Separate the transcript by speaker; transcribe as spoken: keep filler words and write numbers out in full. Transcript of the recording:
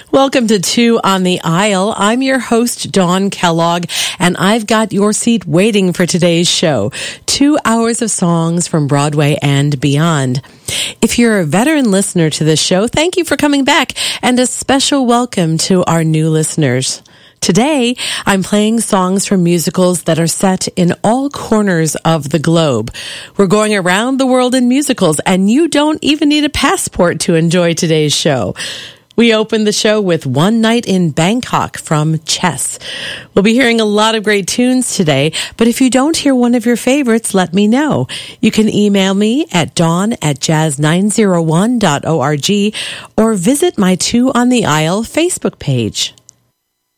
Speaker 1: Welcome to Two on the Aisle. I'm your host, Dawn Kellogg, and I've got your seat waiting for today's show. Two hours of songs from Broadway and beyond. If you're a veteran listener to this show, thank you for coming back, and a special welcome to our new listeners. Today, I'm playing songs from musicals that are set in all corners of the globe. We're going around the world in musicals, and you don't even need a passport to enjoy today's show. We opened the show with One Night in Bangkok from Chess. We'll be hearing a lot of great tunes today, but if you don't hear one of your favorites, let me know. You can email me at dawn at jazz nine oh one dot org or visit my Two on the Aisle Facebook page.